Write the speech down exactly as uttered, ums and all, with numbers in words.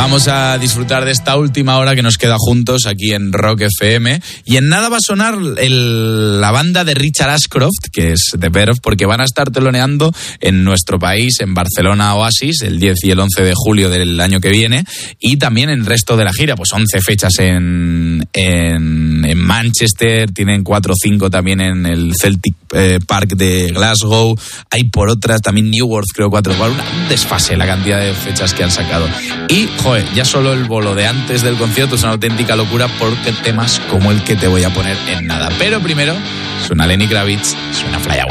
Vamos a disfrutar de esta última hora que nos queda juntos aquí en Rock F M. Y en nada va a sonar el, la banda de Richard Ashcroft, que es The Verve, porque van a estar teloneando en nuestro país, en Barcelona Oasis, el diez y el once de julio del año que viene, y también en el resto de la gira, pues once fechas en, en, en Manchester, tienen cuatro o cinco también en el Celtic eh, Park de Glasgow, hay por otras, también Newport, creo cuatro, un desfase la cantidad de fechas que han sacado. Y, joder, ya solo el bolo de antes del concierto es una auténtica locura porque temas como el que te voy a poner en nada. Pero primero, suena Lenny Kravitz, suena Fly Away.